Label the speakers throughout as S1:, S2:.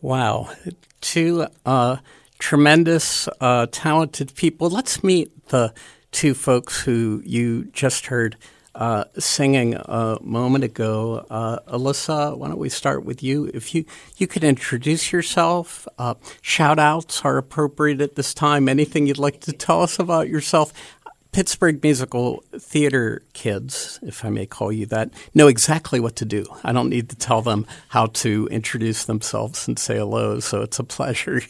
S1: Wow. Two tremendous, talented people. Let's meet the two folks who you just heard singing a moment ago. Alyssa, why don't we start with you? If you could introduce yourself. Shout-outs are appropriate at this time. Anything you'd like to tell us about yourself? Pittsburgh Musical Theater kids, if I may call you that, know exactly what to do. I don't need to tell them how to introduce themselves and say hello, so it's a pleasure.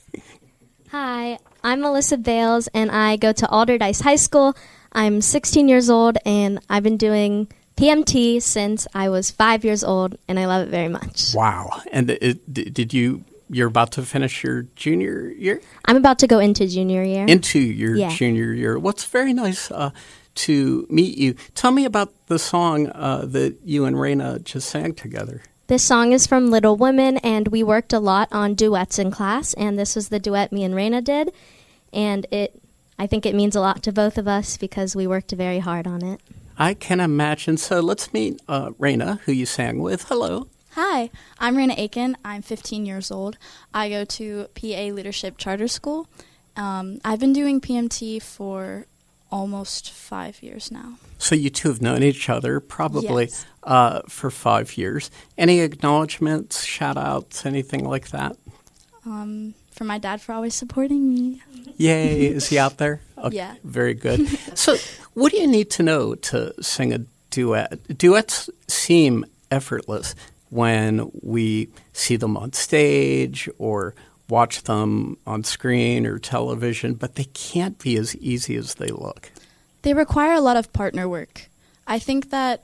S2: Hi, I'm Melissa Bales, and I go to Alderdice High School. I'm 16 years old, and I've been doing PMT since I was 5 years old, and I love it very much.
S1: Wow. And you're about to finish your junior year?
S2: I'm about to go into junior year.
S1: Into your junior year. Well, it's very nice to meet you. Tell me about the song that you and Raina just sang together.
S2: This song is from Little Women, and we worked a lot on duets in class, and this was the duet me and Raina did, and I think it means a lot to both of us because we worked very hard on it.
S1: I can imagine. So let's meet Raina, who you sang with. Hello.
S3: Hi, I'm Raina Aiken. I'm 15 years old. I go to PA Leadership Charter School. I've been doing PMT for almost 5 years now.
S1: So you two have known each other probably
S3: Yes.
S1: For 5 years. Any acknowledgments, shout-outs, anything like that?
S3: For my dad for always supporting me.
S1: Yay. Is he out there? Okay,
S3: Yeah.
S1: Very good. So what do you need to know to sing a duet? Duets seem effortless when we see them on stage or watch them on screen or television, but they can't be as easy as they look.
S3: They require a lot of partner work. I think that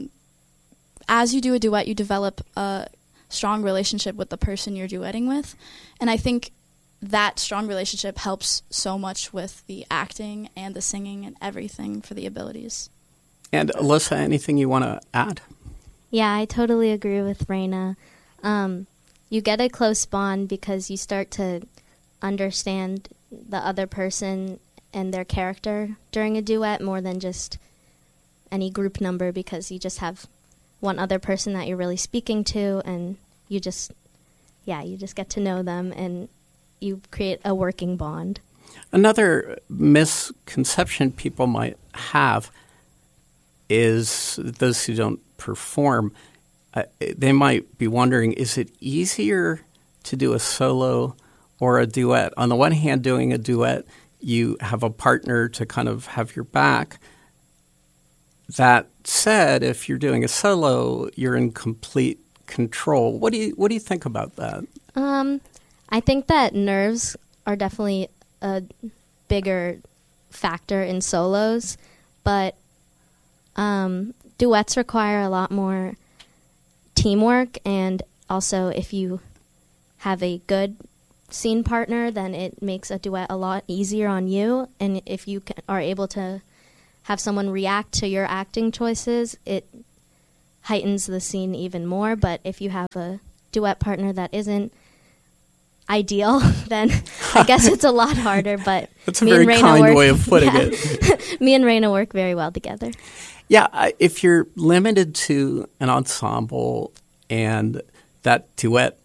S3: as you do a duet, you develop a strong relationship with the person you're duetting with. And I think that strong relationship helps so much with the acting and the singing and everything for the abilities.
S1: And Alyssa, anything you want to add?
S2: Yeah, I totally agree with Raina. You get a close bond because you start to understand the other person and their character during a duet more than just any group number, because you just have one other person that you're really speaking to, and you just get to know them and you create a working bond. Another
S1: misconception people might have is those who don't perform, they might be wondering, is it easier to do a solo or a duet? On the one hand, doing a duet, you have a partner to kind of have your back. That said, if you're doing a solo, you're in complete control. What do you think about that?
S2: I think that nerves are definitely a bigger factor in solos, but duets require a lot more teamwork, and also if you have a good scene partner, then it makes a duet a lot easier on you, and if you are able to have someone react to your acting choices, it heightens the scene even more. But if you have a duet partner that isn't ideal, then I guess it's a lot harder. But
S1: that's a very kind way of putting it.
S2: Me and Raina work very well together.
S1: Yeah, if you're limited to an ensemble and that duet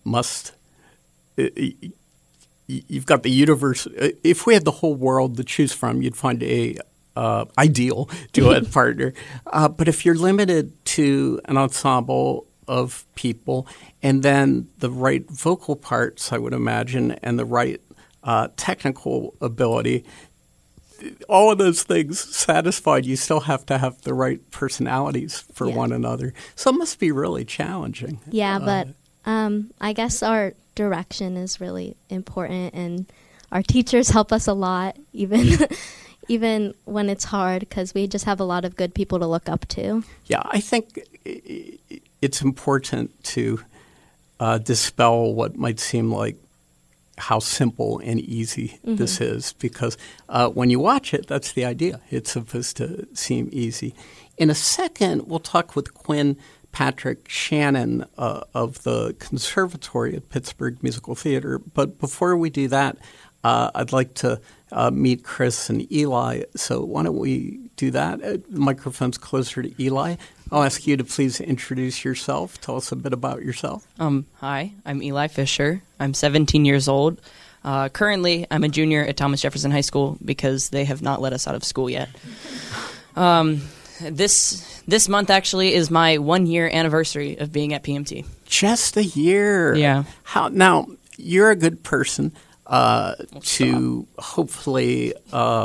S1: you've got the universe. If we had the whole world to choose from, you'd find a ideal duet partner. But if you're limited to an ensemble of people and then the right vocal parts, I would imagine, and the right technical ability, all of those things satisfied, you still have to have the right personalities for one another. So it must be really challenging.
S2: Yeah, but I guess our direction is really important, and our teachers help us a lot, even when it's hard, because we just have a lot of good people to look up to.
S1: Yeah, I think it's important to dispel what might seem like how simple and easy this is, because when you watch it, that's the idea. It's supposed to seem easy. In a second, we'll talk with Quinn Patrick Shannon of the Conservatory at Pittsburgh Musical Theater. But before we do that, I'd like to meet Chris and Eli. So why don't we do that? The microphone's closer to Eli. I'll ask you to please introduce yourself. Tell us a bit about yourself.
S4: Hi, I'm Eli Fisher. I'm 17 years old. Currently, I'm a junior at Thomas Jefferson High School because they have not let us out of school yet. This month actually is my 1-year anniversary of being at PMT.
S1: Just a year.
S4: Yeah.
S1: Now, you're a good person to hopefully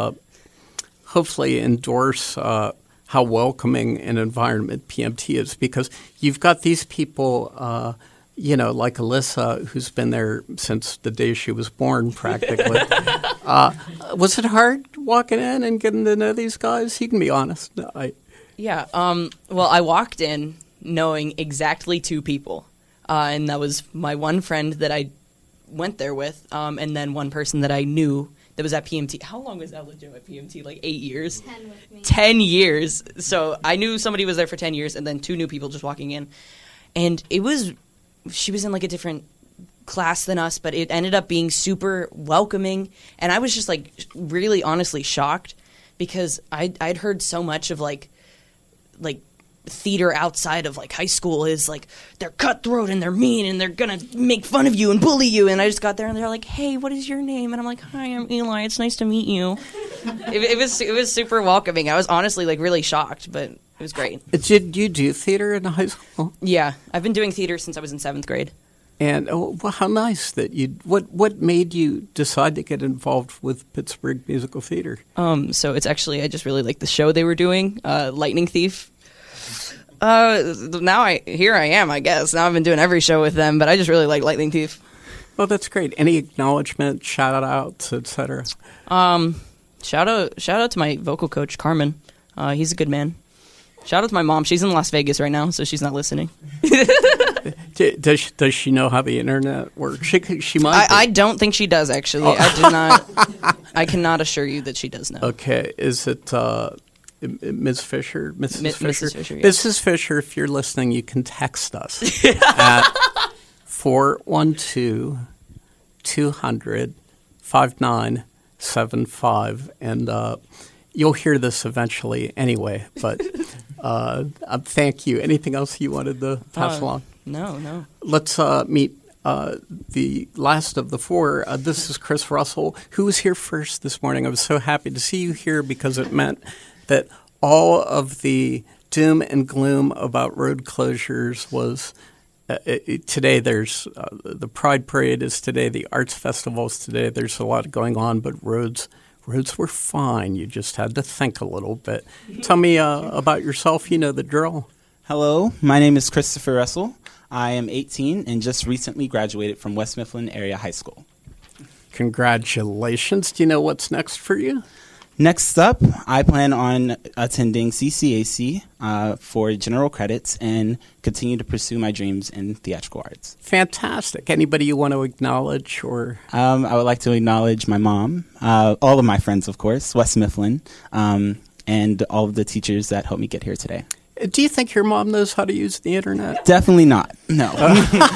S1: endorse how welcoming an environment PMT is, because you've got these people, like Alyssa, who's been there since the day she was born, practically. Was it hard walking in and getting to know these guys? You can be honest.
S4: Yeah. Well, I walked in knowing exactly 2 people, and that was my one friend that I went there with, and then one person that I knew that was at PMT. How long was Ella Jo at PMT? Like 8 years?
S2: 10 with me.
S4: 10 years. So I knew somebody was there for 10 years, and then 2 new people just walking in. And she was in like a different class than us, but it ended up being super welcoming. And I was just like really honestly shocked, because I'd heard so much of like theater outside of like high school is like they're cutthroat and they're mean and they're gonna make fun of you and bully you, and I just got there and they're like, hey, what is your name? And I'm like, hi, I'm Eli, it's nice to meet you. it was super welcoming. I was honestly like really shocked, but it was great.
S1: Did you do theater in high school?
S4: Yeah, I've been doing theater since I was in 7th grade.
S1: And how nice that you. What made you decide to get involved with Pittsburgh Musical Theater?
S4: So it's actually, I just really like the show they were doing, Lightning Thief. Now here I am, I guess. Now I've been doing every show with them, but I just really like Lightning Thief.
S1: Well, that's great. Any acknowledgement, shout-outs, etc.?
S4: Shout out to my vocal coach, Carmen. He's a good man. Shout out to my mom. She's in Las Vegas right now, so she's not listening.
S1: Does she know how the internet works? She might.
S4: I don't think she does, actually. Oh. I do not. I cannot assure you that she does know.
S1: Okay. Is it Ms. Fisher? Mrs. Fisher?
S4: Mrs. Fisher, yes.
S1: Mrs. Fisher, if you're listening, you can text us at 412-200-5975, and you'll hear this eventually anyway, but thank you. Anything else you wanted to pass along?
S4: No.
S1: Let's meet the last of the 4. This is Chris Russell, who was here first this morning. I was so happy to see you here because it meant that all of the doom and gloom about road closures was today. There's the Pride Parade is today, the Arts Festival is today. There's a lot going on, but roads were fine. You just had to think a little bit. Tell me about yourself. You know the drill.
S5: Hello, my name is Christopher Russell. I am 18 and just recently graduated from West Mifflin Area High School.
S1: Congratulations. Do you know what's next for you?
S5: Next up, I plan on attending CCAC for general credits and continue to pursue my dreams in theatrical arts.
S1: Fantastic. Anybody you want to acknowledge? Or
S5: I would like to acknowledge my mom, all of my friends, of course, West Mifflin, and all of the teachers that helped me get here today.
S1: Do you think your mom knows how to use the internet?
S5: Definitely not. No.